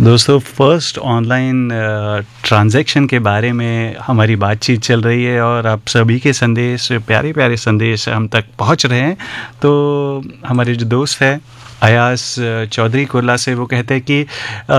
दोस्तों first online transaction के बारे में हमारी बातचीत चल रही है और आप सभी के संदेश प्यारे प्यारे संदेश हम तक पहुंच रहे हैं। तो हमारे जो दोस्त हैं अयास चौधरी कुर्ला से, वो कहते हैं कि